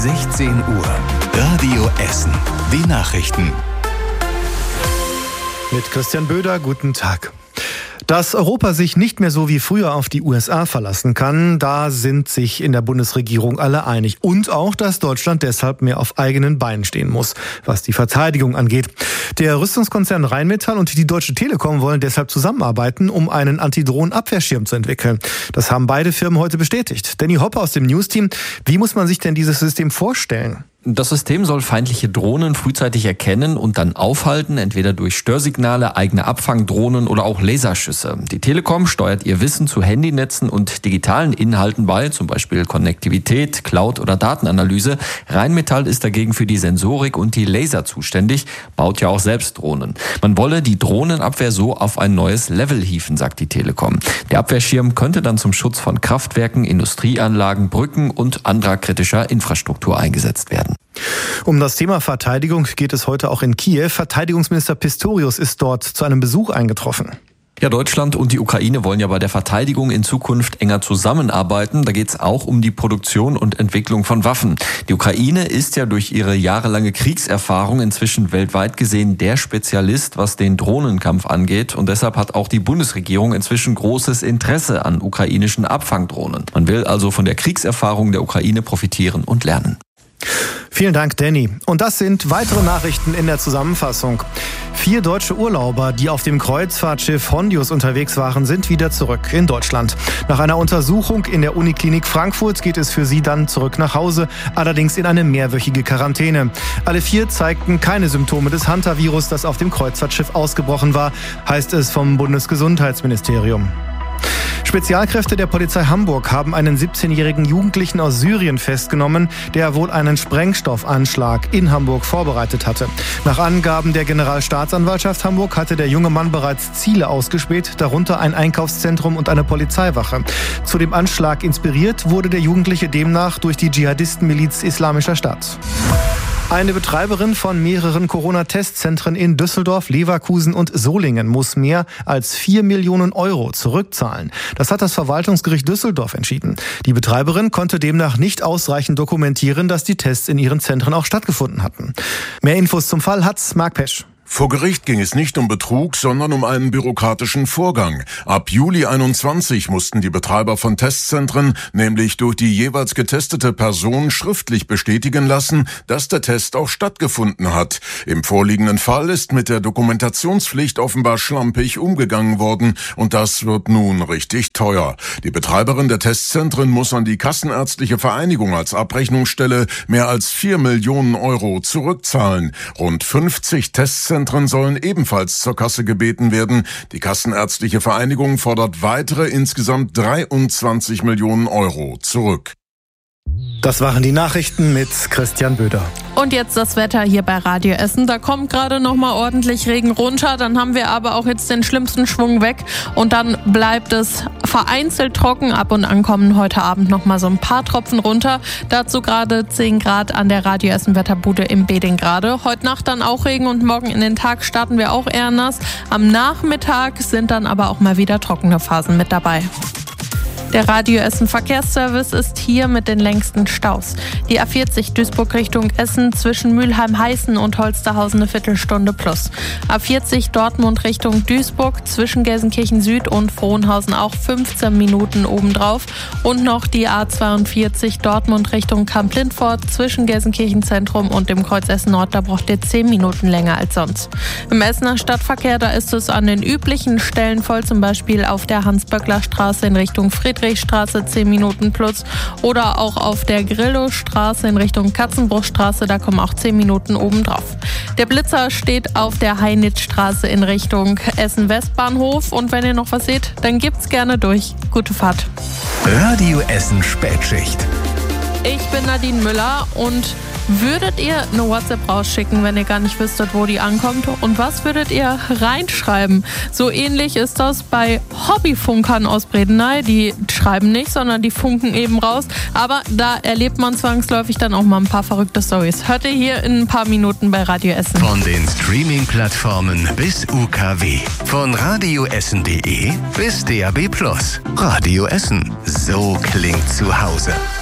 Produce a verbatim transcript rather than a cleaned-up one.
sechzehn Uhr. Radio Essen. Die Nachrichten. Mit Christian Böder, guten Tag. Dass Europa sich nicht mehr so wie früher auf die U S A verlassen kann, da sind sich in der Bundesregierung alle einig. Und auch, dass Deutschland deshalb mehr auf eigenen Beinen stehen muss, was die Verteidigung angeht. Der Rüstungskonzern Rheinmetall und die Deutsche Telekom wollen deshalb zusammenarbeiten, um einen Antidrohnen-Abwehrschirm zu entwickeln. Das haben beide Firmen heute bestätigt. Danny Hoppe aus dem News-Team. Wie muss man sich denn dieses System vorstellen? Das System soll feindliche Drohnen frühzeitig erkennen und dann aufhalten, entweder durch Störsignale, eigene Abfangdrohnen oder auch Laserschüsse. Die Telekom steuert ihr Wissen zu Handynetzen und digitalen Inhalten bei, zum Beispiel Konnektivität, Cloud oder Datenanalyse. Rheinmetall ist dagegen für die Sensorik und die Laser zuständig, baut ja auch selbst Drohnen. Man wolle die Drohnenabwehr so auf ein neues Level hieven, sagt die Telekom. Der Abwehrschirm könnte dann zum Schutz von Kraftwerken, Industrieanlagen, Brücken und anderer kritischer Infrastruktur eingesetzt werden. Um das Thema Verteidigung geht es heute auch in Kiew. Verteidigungsminister Pistorius ist dort zu einem Besuch eingetroffen. Ja, Deutschland und die Ukraine wollen ja bei der Verteidigung in Zukunft enger zusammenarbeiten. Da geht es auch um die Produktion und Entwicklung von Waffen. Die Ukraine ist ja durch ihre jahrelange Kriegserfahrung inzwischen weltweit gesehen der Spezialist, was den Drohnenkampf angeht. Und deshalb hat auch die Bundesregierung inzwischen großes Interesse an ukrainischen Abfangdrohnen. Man will also von der Kriegserfahrung der Ukraine profitieren und lernen. Vielen Dank, Danny. Und das sind weitere Nachrichten in der Zusammenfassung. Vier deutsche Urlauber, die auf dem Kreuzfahrtschiff Hondius unterwegs waren, sind wieder zurück in Deutschland. Nach einer Untersuchung in der Uniklinik Frankfurt geht es für sie dann zurück nach Hause, allerdings in eine mehrwöchige Quarantäne. Alle vier zeigten keine Symptome des Hantavirus, das auf dem Kreuzfahrtschiff ausgebrochen war, heißt es vom Bundesgesundheitsministerium. Spezialkräfte der Polizei Hamburg haben einen siebzehnjährigen Jugendlichen aus Syrien festgenommen, der wohl einen Sprengstoffanschlag in Hamburg vorbereitet hatte. Nach Angaben der Generalstaatsanwaltschaft Hamburg hatte der junge Mann bereits Ziele ausgespäht, darunter ein Einkaufszentrum und eine Polizeiwache. Zu dem Anschlag inspiriert wurde der Jugendliche demnach durch die Dschihadistenmiliz Islamischer Staat. Eine Betreiberin von mehreren Corona-Testzentren in Düsseldorf, Leverkusen und Solingen muss mehr als vier Millionen Euro zurückzahlen. Das hat das Verwaltungsgericht Düsseldorf entschieden. Die Betreiberin konnte demnach nicht ausreichend dokumentieren, dass die Tests in ihren Zentren auch stattgefunden hatten. Mehr Infos zum Fall hat Marc Pesch. Vor Gericht ging es nicht um Betrug, sondern um einen bürokratischen Vorgang. Ab Juli einundzwanzig mussten die Betreiber von Testzentren nämlich durch die jeweils getestete Person schriftlich bestätigen lassen, dass der Test auch stattgefunden hat. Im vorliegenden Fall ist mit der Dokumentationspflicht offenbar schlampig umgegangen worden und das wird nun richtig teuer. Die Betreiberin der Testzentren muss an die Kassenärztliche Vereinigung als Abrechnungsstelle mehr als vier Millionen Euro zurückzahlen. Rund fünfzig Testzentren sollen ebenfalls zur Kasse gebeten werden. Die Kassenärztliche Vereinigung fordert weitere insgesamt dreiundzwanzig Millionen Euro zurück. Das waren die Nachrichten mit Christian Böder. Und jetzt das Wetter hier bei Radio Essen. Da kommt gerade noch mal ordentlich Regen runter. Dann haben wir aber auch jetzt den schlimmsten Schwung weg. Und dann bleibt es vereinzelt trocken. Ab und an kommen heute Abend noch mal so ein paar Tropfen runter. Dazu gerade zehn Grad an der Radio Essen Wetterbude im Bedingrade. Heute Nacht dann auch Regen und morgen in den Tag starten wir auch eher nass. Am Nachmittag sind dann aber auch mal wieder trockene Phasen mit dabei. Der Radio Essen Verkehrsservice ist hier mit den längsten Staus. Die A vierzig Duisburg Richtung Essen zwischen Mülheim-Heißen und Holsterhausen eine Viertelstunde plus. A vierzig Dortmund Richtung Duisburg zwischen Gelsenkirchen Süd und Frohnhausen auch fünfzehn Minuten obendrauf. Und noch die A zweiundvierzig Dortmund Richtung Kamp-Lintfort zwischen Gelsenkirchen Zentrum und dem Kreuz Essen Nord. Da braucht ihr zehn Minuten länger als sonst. Im Essener Stadtverkehr, da ist es an den üblichen Stellen voll, zum Beispiel auf der Hans-Böckler-Straße in Richtung Friedrichstraße. Friedrichstraße zehn Minuten plus oder auch auf der Grillowstraße in Richtung Katzenbruchstraße, da kommen auch zehn Minuten obendrauf. Der Blitzer steht auf der Heinitzstraße in Richtung Essen-Westbahnhof und wenn ihr noch was seht, dann gibt's gerne durch. Gute Fahrt. Radio Essen Spätschicht. Ich bin Nadine Müller und würdet ihr eine WhatsApp rausschicken, wenn ihr gar nicht wüsstet, wo die ankommt? Und was würdet ihr reinschreiben? So ähnlich ist das bei Hobbyfunkern aus Bredeney. Die schreiben nicht, sondern die funken eben raus. Aber da erlebt man zwangsläufig dann auch mal ein paar verrückte Storys. Hört ihr hier in ein paar Minuten bei Radio Essen. Von den Streaming-Plattformen bis U K W. Von radioessen punkt de bis D A B plus. Radio Essen. So klingt zu Hause.